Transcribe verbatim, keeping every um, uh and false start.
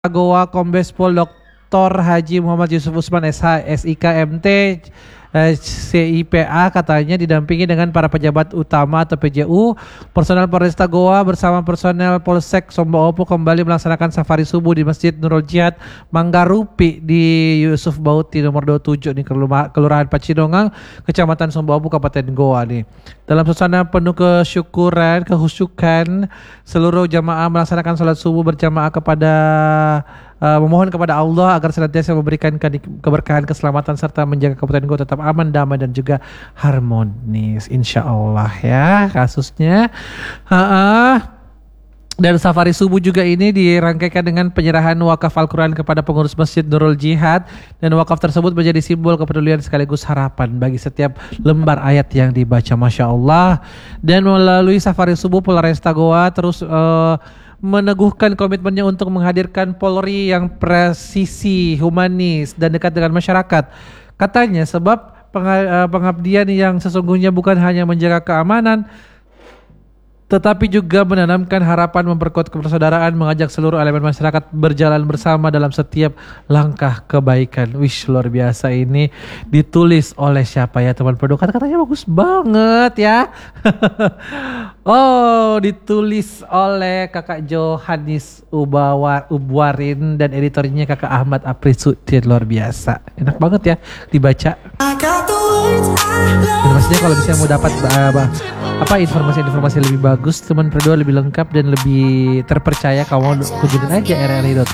Goa Kombes Pol Doktor Haji Muhammad Yusuf Usman S H S I K M T C I P A katanya didampingi dengan para pejabat utama atau P J U. Personel Polresta Goa bersama personel Polsek Sombaopo kembali melaksanakan safari subuh di Masjid Nurul Jihad Manggarupi di Yusuf Bauti nomor dua puluh tujuh nih, Kelurahan Pacidongang, Kecamatan Sombaopo, Kabupaten Goa nih. Dalam suasana penuh kesyukuran, kehusukan, seluruh jamaah melaksanakan sholat subuh berjamaah kepada Uh, memohon kepada Allah agar senantiasa memberikan ke- keberkahan, keselamatan serta menjaga Kabupaten Goa tetap aman, damai dan juga harmonis, insya Allah ya kasusnya. Uh-uh. Dan safari subuh juga ini dirangkaikan dengan penyerahan wakaf Al-Quran kepada pengurus Masjid Nurul Jihad, dan wakaf tersebut menjadi simbol kepedulian sekaligus harapan bagi setiap lembar ayat yang dibaca, Masya Allah. Dan melalui safari subuh Polresta Goa terus uh, meneguhkan komitmennya untuk menghadirkan Polri yang presisi, humanis, dan dekat dengan masyarakat. Katanya sebab pengabdian yang sesungguhnya bukan hanya menjaga keamanan, tetapi juga menanamkan harapan, memperkuat persaudaraan, mengajak seluruh elemen masyarakat berjalan bersama dalam setiap langkah kebaikan. Wish, luar biasa. Ini ditulis oleh siapa ya teman produk? Katanya bagus banget ya. Oh, ditulis oleh Kakak Johanis Ubawar, Ubwarin, dan editornya Kakak Ahmad Aprisudin. Luar biasa, enak banget ya dibaca. Dan maksudnya kalau misalnya mau dapat uh, apa informasi-informasi lebih bagus, teman berdua lebih lengkap dan lebih terpercaya, kamu kunjungin aja r r i dot com.